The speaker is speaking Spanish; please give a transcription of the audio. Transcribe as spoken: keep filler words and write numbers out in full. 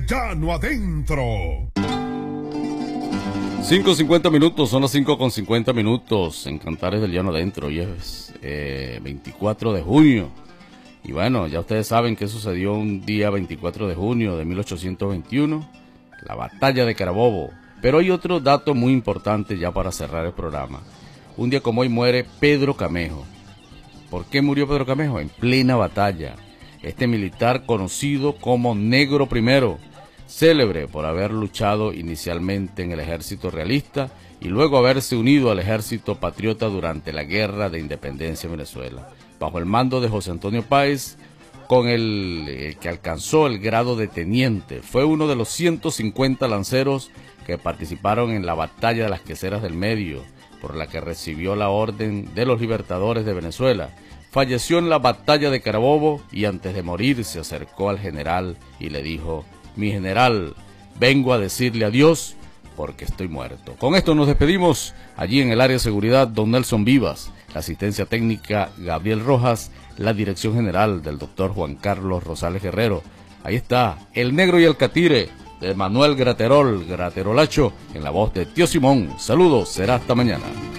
Llano Adentro. cinco cincuenta minutos, son las cinco con cincuenta minutos en Cantares del Llano Adentro. Hoy es eh, veinticuatro de junio. Y bueno, ya ustedes saben que sucedió un día veinticuatro de junio de mil ochocientos veintiuno, la batalla de Carabobo. Pero hay otro dato muy importante ya para cerrar el programa. Un día como hoy muere Pedro Camejo. ¿Por qué murió Pedro Camejo? En plena batalla. Este militar conocido como Negro Primero, célebre por haber luchado inicialmente en el ejército realista y luego haberse unido al ejército patriota durante la Guerra de Independencia de Venezuela, bajo el mando de José Antonio Páez, con el eh, que alcanzó el grado de teniente. Fue uno de los ciento cincuenta lanceros que participaron en la batalla de las Queseras del Medio, por la que recibió la Orden de los Libertadores de Venezuela. Falleció en la batalla de Carabobo y antes de morir se acercó al general y le dijo: mi general, vengo a decirle adiós porque estoy muerto. Con esto nos despedimos. Allí en el área de seguridad, don Nelson Vivas, la asistencia técnica Gabriel Rojas, la dirección general del doctor Juan Carlos Rosales Guerrero. Ahí está, El Negro y el Catire, de Manuel Graterol, Graterolacho, en la voz de Tío Simón. Saludos, será hasta mañana.